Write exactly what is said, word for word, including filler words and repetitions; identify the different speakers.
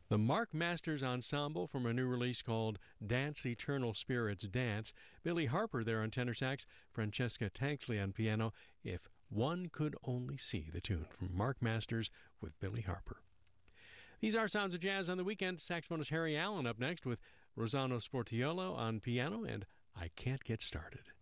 Speaker 1: The Mark Masters Ensemble from a new release called Dance Eternal Spirits Dance. Billy Harper there on tenor sax, Francesca Tankley on piano. If One Could Only See, the tune from Mark Masters with Billy Harper. These are Sounds of Jazz on the Weekend. Saxophonist Harry Allen up next with Rossano Sportiolo on piano and I Can't Get Started.